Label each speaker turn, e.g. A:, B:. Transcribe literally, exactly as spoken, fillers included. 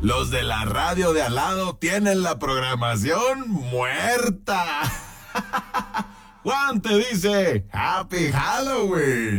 A: los de la radio de al lado tienen la programación muerta. Juan te dice, Happy Halloween.